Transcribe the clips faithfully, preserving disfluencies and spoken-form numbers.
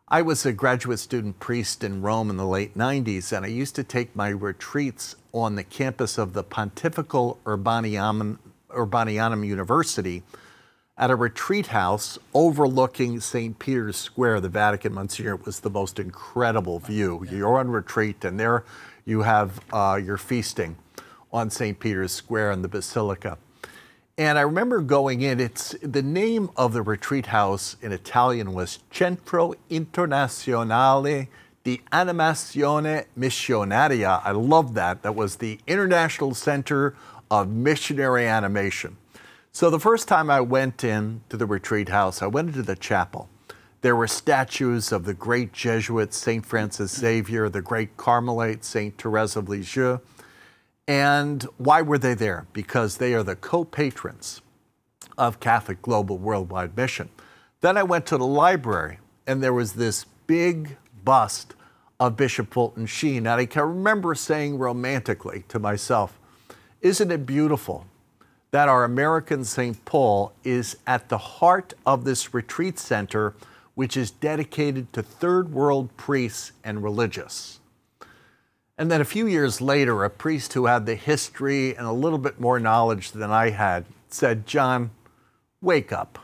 I was a graduate student priest in Rome in the late nineties, and I used to take my retreats on the campus of the Pontifical Urbanianum, Urbanianum University at a retreat house overlooking Saint Peter's Square, the Vatican. Monsignor, it was the most incredible view. You're on retreat, and there you have uh, your feasting on Saint Peter's Square in the Basilica. And I remember going in, it's the name of the retreat house in Italian was Centro Internazionale di Animazione Missionaria. I love that. That was the International Center of Missionary Animation. So the first time I went in to the retreat house, I went into the chapel. There were statues of the great Jesuit Saint Francis Xavier, the great Carmelite Saint Therese of Lisieux. And why were they there? Because they are the co-patrons of Catholic Global Worldwide Mission. Then I went to the library, and there was this big bust of Bishop Fulton Sheen. And I can remember saying romantically to myself, isn't it beautiful that our American Saint Paul is at the heart of this retreat center, which is dedicated to third world priests and religious? And then a few years later, a priest who had the history and a little bit more knowledge than I had said, John, wake up.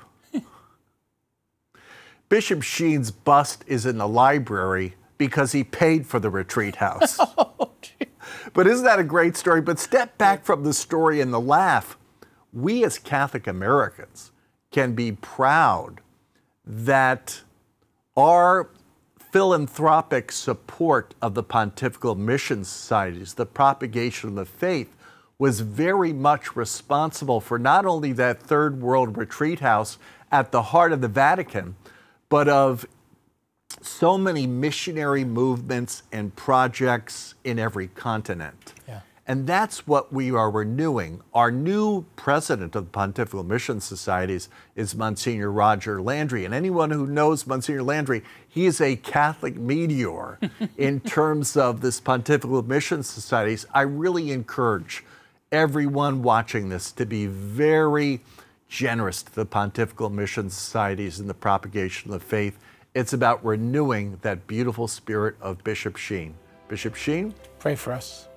Bishop Sheen's bust is in the library because he paid for the retreat house. Oh, but isn't that a great story? But step back from the story and the laugh. We as Catholic Americans can be proud that our philanthropic support of the Pontifical Mission Societies, the propagation of the faith, was very much responsible for not only that third world retreat house at the heart of the Vatican, but of so many missionary movements and projects in every continent. Yeah. And that's what we are renewing. Our new president of the Pontifical Mission Societies is Monsignor Roger Landry. And anyone who knows Monsignor Landry, he is a Catholic meteor in terms of this Pontifical Mission Societies. I really encourage everyone watching this to be very generous to the Pontifical Mission Societies in the propagation of the faith. It's about renewing that beautiful spirit of Bishop Sheen. Bishop Sheen? Pray for us.